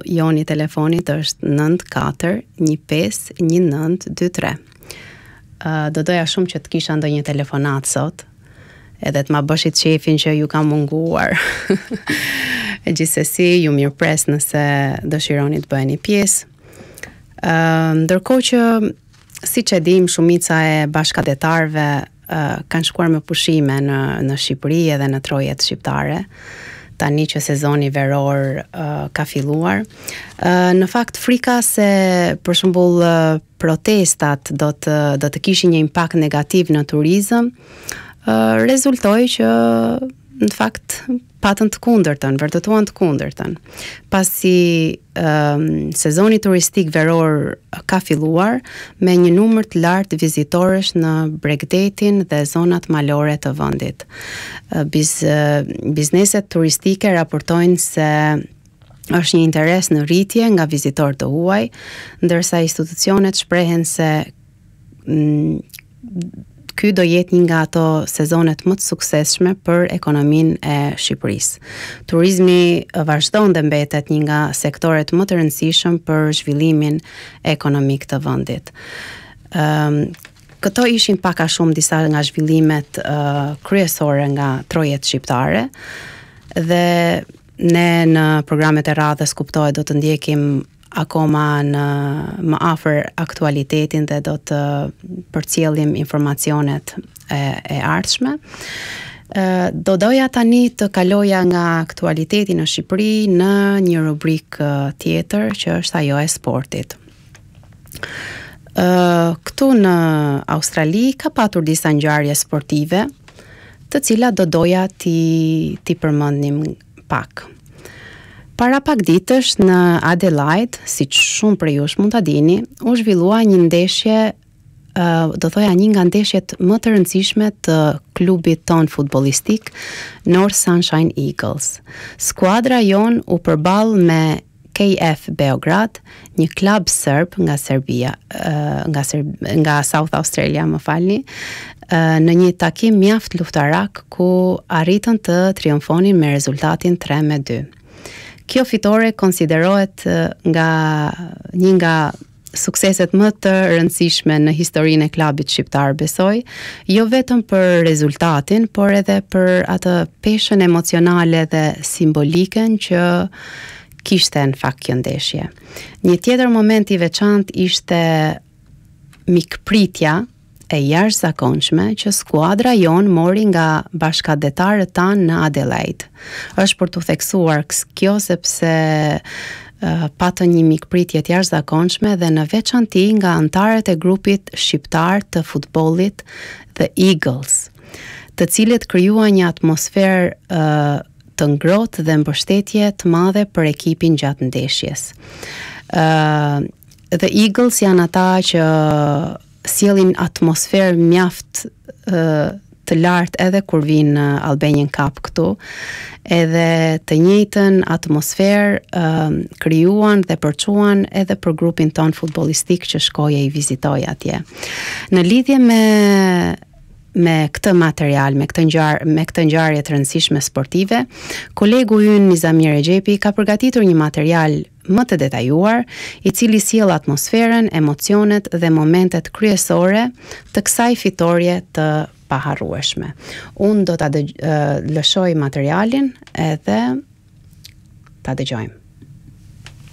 joni i telefonit është 94151923. Do doja shumë që të kisha ndonjë telefonat sot, edhe të ma bëshit qefin që ju kam munguar. E gjithsesi, ju mirëpres nëse dëshironi të bëheni pjesë. Ndërkohë që, siç e dim, shumica e bashkëdetarëve kanë shkuar me pushime në Shqipëri edhe në trojet shqiptare, tani që sezoni veror ka filluar. Në fakt, frika se, për shembull, protestat do të kishin një impakt negativ në turizëm, rezultoi që në fakt patën të kundërtën, vërtetuan të kundërtën. Pasi sezoni turistik veror ka filluar me një numër të lartë vizitorësh në Bregdetin dhe zonat malore të vendit. Bizneset turistike raportojnë se është një interes në rritje nga vizitorët të huaj, ndërsa institucionet shprehen se ky do jetë një nga ato sezonet më të suksesshme për ekonominë e Shqipërisë. Turizmi vazhdon dhe mbetet një nga sektoret më të rëndësishëm për zhvillimin ekonomik të vendit. Këto ishin pak a shumë disa nga zhvillimet kryesore nga trojet shqiptare, dhe ne në programet e radhës kuptohet do të ndjekim akoma në më afër aktualitetin dhe do të përcjellim informacionet e ardhshme. Do doja tani të kaloja nga aktualiteti në Shqipëri në një rubrik tjetër që është ajo e sportit. Këtu në Australi ka patur disa ngjarje sportive, të cilat do doja ti përmendnim pak. Para pak ditësh në Adelaide, siç shumë prej jush mund ta dini, u zhvillua një ndeshje, do thoja një nga ndeshjet më të rëndësishme të klubit ton futbollistik, North Sunshine Eagles. Skuadra jon u përball me KF Beograd, një klub serb nga Serbia, nga South Australia, më falni, në një takim mjaft luftarak ku arritën të triumfonin me rezultatin 3-2. Kjo fitore konsiderohet një nga sukseset më të rëndësishme në historinë e klubit shqiptar, besoj, jo vetëm për rezultatin, por edhe për atë peshën emocionale dhe simbolikën që kishte në fakt kjo ndeshje. Një tjetër moment i veçantë ishte mikpritja e jashtëzakonshme që skuadra jon mori nga bashkëdetarët tanë në Adelaide. Është për të theksuar kjo sepse patën një mikpritje të jashtëzakonshme dhe në veçanti nga anëtarët e grupit shqiptar të futbollit The Eagles, të cilët krijuan një atmosferë të ngrohtë dhe mbështetje të madhe për ekipin gjatë ndeshjes. The Eagles janë ata që sjellin atmosferë mjaft të lartë edhe kur vinë në Albanian Cup këtu, edhe të njëjtën atmosferë krijuan dhe përçuan edhe për grupin ton futbollistik që shkoje i vizitoj atje. Në lidhje me këtë material, me këtë ngjarje të rëndësishme sportive, kolegu ynë Nizamir Exhepi ka përgatitur një material më të detajuar, i cili sjell atmosferën, emocionet dhe momentet kryesore të kësaj fitorie të paharrueshme. Unë do ta lëshoj materialin edhe ta dëgjojmë.